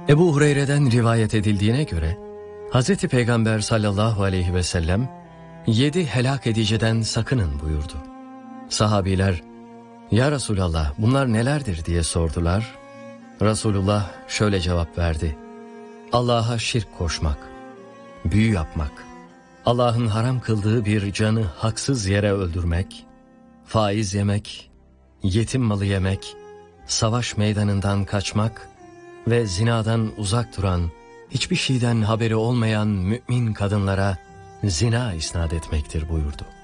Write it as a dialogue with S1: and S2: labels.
S1: Ebu Hureyre'den rivayet edildiğine göre Hz. Peygamber sallallahu aleyhi ve sellem 7 helak ediciden sakının buyurdu. Sahabiler, "Ya Resulallah, bunlar nelerdir?" diye sordular. Resulullah şöyle cevap verdi: Allah'a şirk koşmak, büyü yapmak, Allah'ın haram kıldığı bir canı haksız yere öldürmek, faiz yemek, yetim malı yemek, savaş meydanından kaçmak ve zinadan uzak duran, hiçbir şeyden haberi olmayan mümin kadınlara zina isnat etmektir buyurdu.